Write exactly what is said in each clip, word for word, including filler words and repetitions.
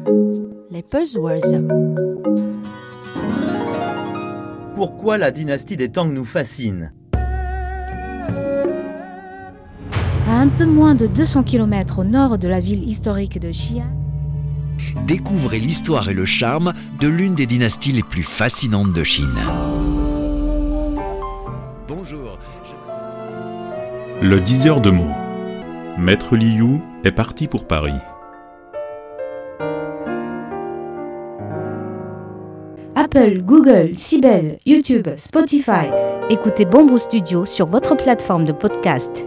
Les buzzwords. Pourquoi la dynastie des Tang nous fascine? À un peu moins de deux cents kilomètres au nord de la ville historique de Xi'an, découvrez l'histoire et le charme de l'une des dynasties les plus fascinantes de Chine. Bonjour. Je... Le diseur de mots. Maître Liu est parti pour Paris. Apple, Google, Sibel, YouTube, Spotify. Écoutez Bamboo Studio sur votre plateforme de podcast.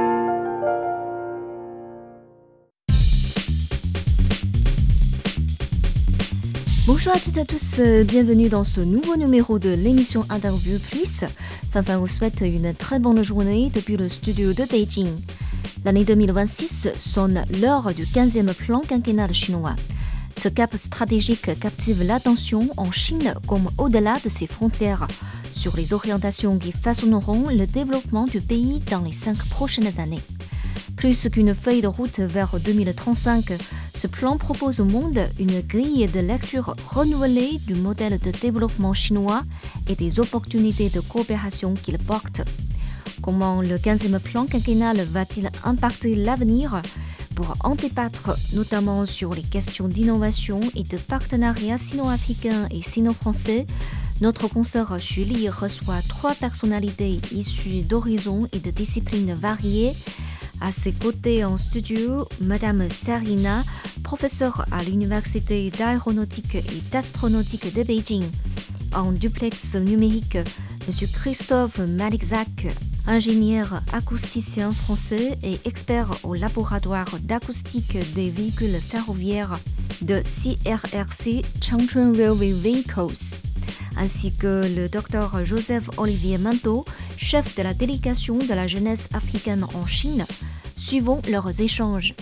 Bonjour à toutes et à tous, bienvenue dans ce nouveau numéro de l'émission Interview Plus. Fanfan vous souhaite une très bonne journée depuis le studio de Beijing. L'année deux mille vingt-six sonne l'heure du quinzième plan quinquennal chinois. Ce cap stratégique captive l'attention en Chine comme au-delà de ses frontières, sur les orientations qui façonneront le développement du pays dans les cinq prochaines années. Plus qu'une feuille de route vers deux mille trente-cinq, ce plan propose au monde une grille de lecture renouvelée du modèle de développement chinois et des opportunités de coopération qu'il porte. Comment le quinzième plan quinquennal va-t-il impacter l'avenir ? Pour en débattre notamment sur les questions d'innovation et de partenariat sino-africain et sino-français, notre consoeur Julie reçoit trois personnalités issues d'horizons et de disciplines variées. À ses côtés en studio, Madame Sarina, professeure à l'Université d'aéronautique et d'astronautique de Beijing. En duplex numérique, Monsieur Christophe Malikzak, ingénieur acousticien français et expert au laboratoire d'acoustique des véhicules ferroviaires de C R R C Changchun Railway Vehicles, ainsi que le docteur Joseph-Olivier Manteau, chef de la délégation de la jeunesse africaine en Chine. Suivons leurs échanges.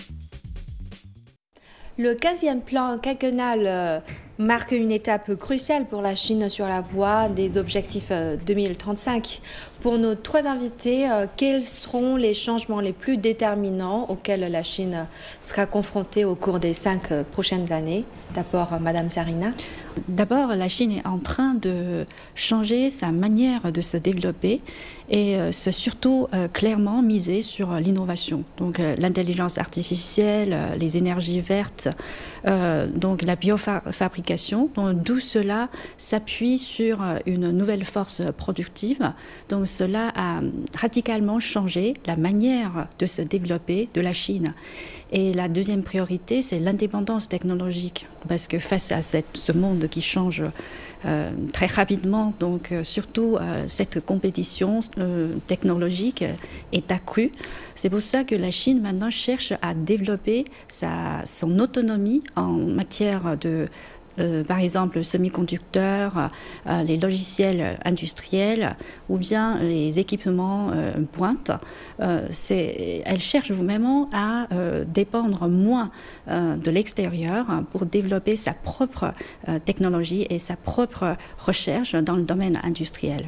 Le quinzième plan quinquennal euh, marque une étape cruciale pour la Chine sur la voie des objectifs euh, deux mille trente-cinq. Pour nos trois invités, euh, quels seront les changements les plus déterminants auxquels la Chine sera confrontée au cours des cinq euh, prochaines années? D'abord, euh, Madame Sarina. D'abord, la Chine est en train de changer sa manière de se développer et euh, c'est surtout euh, clairement misé sur l'innovation. Donc euh, l'intelligence artificielle, euh, les énergies vertes, euh, donc la biofabrication. Donc d'où cela s'appuie sur euh, une nouvelle force productive. Donc cela a radicalement changé la manière de se développer de la Chine. Et la deuxième priorité, c'est l'indépendance technologique, parce que face à cette, ce monde qui change euh, très rapidement, donc euh, surtout euh, cette compétition euh, technologique est accrue. C'est pour ça que la Chine maintenant cherche à développer sa, son autonomie en matière de Euh, par exemple, semi-conducteurs, euh, les logiciels industriels ou bien les équipements euh, pointe. Euh, c'est, elle cherche vraiment à euh, dépendre moins euh, de l'extérieur pour développer sa propre euh, technologie et sa propre recherche dans le domaine industriel.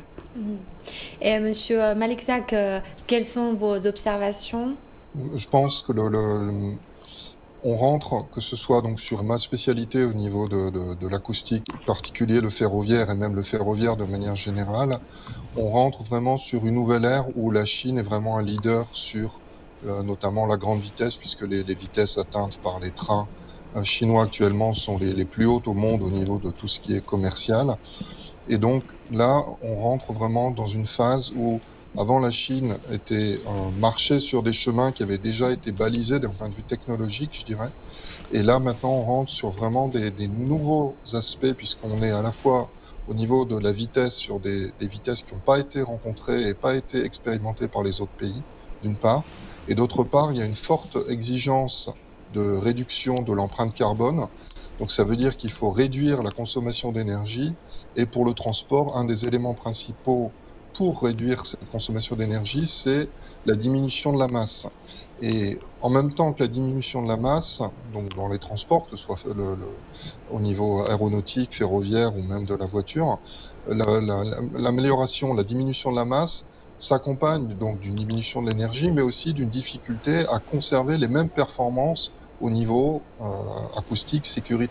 Et Monsieur Malikzak, euh, quelles sont vos observations? Je pense que le, le on rentre, que ce soit donc sur ma spécialité au niveau de, de, de l'acoustique, en particulier le ferroviaire et même le ferroviaire de manière générale, on rentre vraiment sur une nouvelle ère où la Chine est vraiment un leader sur euh, notamment la grande vitesse, puisque les, les vitesses atteintes par les trains euh, chinois actuellement sont les, les plus hautes au monde au niveau de tout ce qui est commercial. Et donc là, on rentre vraiment dans une phase où avant, la Chine était euh, marchait sur des chemins qui avaient déjà été balisés d'un point de vue technologique, je dirais. Et là, maintenant, on rentre sur vraiment des, des nouveaux aspects, puisqu'on est à la fois au niveau de la vitesse, sur des, des vitesses qui n'ont pas été rencontrées et pas été expérimentées par les autres pays, d'une part. Et d'autre part, il y a une forte exigence de réduction de l'empreinte carbone. Donc ça veut dire qu'il faut réduire la consommation d'énergie. Et pour le transport, un des éléments principaux pour réduire cette consommation d'énergie, c'est la diminution de la masse. Et en même temps que la diminution de la masse, donc dans les transports, que ce soit le, le, au niveau aéronautique, ferroviaire ou même de la voiture, la, la, la, l'amélioration, la diminution de la masse s'accompagne donc d'une diminution de l'énergie, mais aussi d'une difficulté à conserver les mêmes performances au niveau euh, acoustique, sécurité.